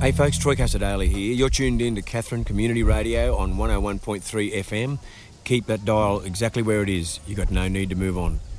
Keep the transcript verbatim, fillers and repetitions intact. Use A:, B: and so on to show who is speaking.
A: Hey folks, Troy Casadale here. You're tuned in to Katherine Community Radio on one oh one point three F M. Keep that dial exactly where it is. You've got no need to move on.